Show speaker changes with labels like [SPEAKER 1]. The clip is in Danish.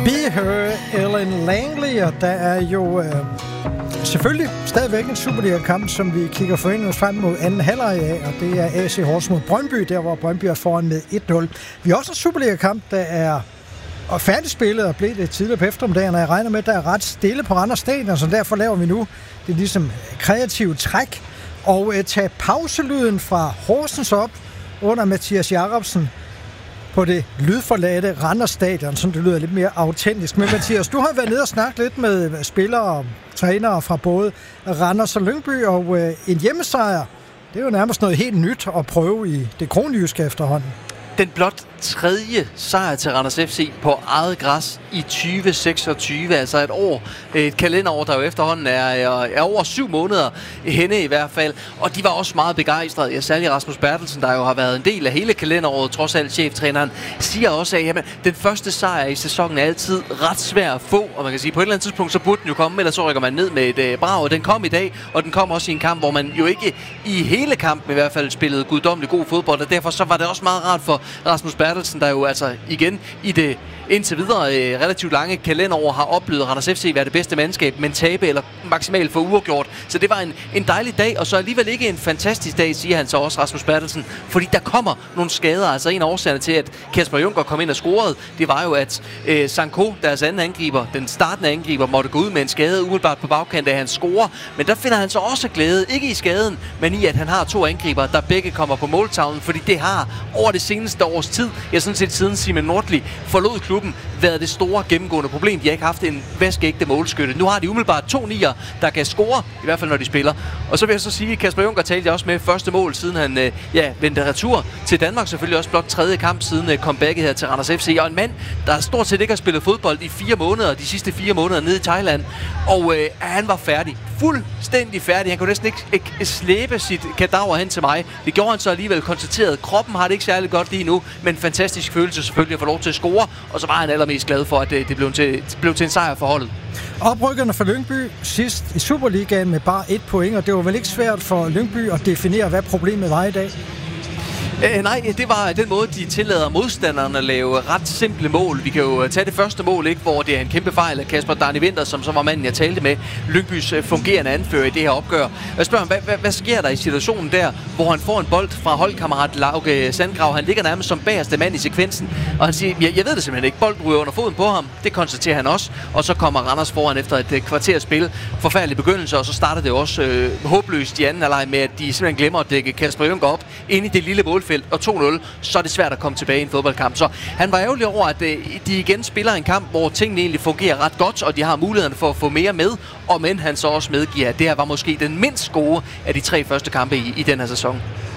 [SPEAKER 1] Be Her, Ellen Langley, og der er jo selvfølgelig stadigvæk en Superliga-kamp, som vi kigger forventningsfuldt frem mod anden halvleg af, og det er AC Horsens mod Brøndby, der hvor Brøndby er foran med 1-0. Vi har også en Superliga-kamp, der er færdigspillet og blev det tidligere på eftermiddagen, og jeg regner med, at der er ret stille på Randers Stadion, så derfor laver vi nu det ligesom kreative træk og tage pauselyden fra Horsens op under Mathias Jacobsen på det lydforladte Randers Stadion, så det lyder lidt mere autentisk. Men Mathias, du har været nede og snakket lidt med spillere og trænere fra både Randers og Lyngby, og en hjemmesejr, det er jo nærmest noget helt nyt at prøve i det kronjyske efterhånden.
[SPEAKER 2] Den blot tredje sejr til Randers FC på eget græs i 2026, altså et kalenderår, der jo efterhånden er over 7 måneder henne i hvert fald, og de var også meget begejstrede. Ja, særlig Rasmus Bertelsen, der jo har været en del af hele kalenderåret, trods alt cheftræneren, siger også, at jamen, den første sejr i sæsonen er altid ret svær at få, og man kan sige, på et eller andet tidspunkt, så burde den jo komme, ellers så rykker man ned med et brag, og den kom i dag, og den kom også i en kamp, hvor man jo ikke i hele kampen i hvert fald spillede guddommelig god fodbold, og derfor så var det også meget rart for Rasmus Bertelsen, der jo altså igen i det indtil videre relativt lange kalenderår har oplevet Randers FC være det bedste mandskab, men tabe eller maksimalt for uafgjort. Så det var en dejlig dag, og så alligevel ikke en fantastisk dag, siger han så også, Rasmus Bertelsen, fordi der kommer nogle skader. Altså en af årsagerne til, at Kasper Junker kom ind og scorede, det var jo, at Sanko, deres anden angriber, den startende angriber, måtte gå ud med en skade umiddelbart på bagkant af hans score. Men der finder han så også glæde, ikke i skaden, men i, at han har 2 angriber, der begge kommer på måltavlen, fordi det har over det seneste års tid, sådan set siden Simon Nordli forlod klubben, været det store gennemgående problem. De har ikke haft en vaskeægte målskytte. Nu har de umiddelbart 2 nier, der kan score, i hvert fald når de spiller. Og så vil jeg så sige, at Kasper Junker talte jeg også med første mål, siden han vendte retur til Danmark. Selvfølgelig også blot 3. kamp siden comebacket her til Randers FC. Og en mand, der stort set ikke har spillet fodbold i 4 måneder, de sidste 4 måneder nede i Thailand. Og han var færdig. Fuldstændig færdig. Han kunne næsten ikke slæbe sit kadaver hen til mig. Det gjorde han så alligevel konstateret. Kroppen har det ikke særlig godt lige nu, men fantastisk følelse selvfølgelig at få lov til at score. Og så var han allermest glad for, at det blev til en sejr for holdet.
[SPEAKER 1] Oprykkerne for Lyngby sidst i Superligaen med bare 1 point, og det var vel ikke svært for Lyngby at definere, hvad problemet var i dag?
[SPEAKER 2] Nej, det var den måde, de tillader modstanderne at lave ret simple mål. Vi kan jo tage det første mål, ikke, hvor det er en kæmpe fejl af Kasper Darni Winther, som så var manden, jeg talte med, Lyngbys fungerende anfører i det her opgør. Jeg spørger ham, hvad sker der i situationen der, hvor han får en bold fra holdkammerat Lauke Sandgrav? Han ligger nærmest som bagerste mand i sekvensen, og han siger, jeg ved det simpelthen ikke. Bolden ryger under foden på ham. Det konstaterer han også, og så kommer Randers foran efter et kvarters spil. Forfærdelig begyndelse, og så starter det også håbløst i anden halvleg med, at de simpelthen glemmer at dække Kasper Junker op inde i det lille målfelt, og 2-0, så er det svært at komme tilbage i en fodboldkamp. Så han var ærgerlig over, at de igen spiller en kamp, hvor tingene egentlig fungerer ret godt, og de har mulighederne for at få mere med, og men han så også medgiver, at det her var måske den mindst gode af de 3 første kampe i den her sæson.